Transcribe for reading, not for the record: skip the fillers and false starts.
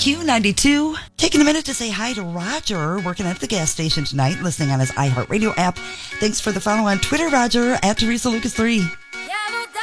Q92. Taking a minute to say hi to Roger, working at the gas station tonight, listening on his iHeartRadio app. Thanks for the follow on Twitter, Roger, at Teresa Lucas 3.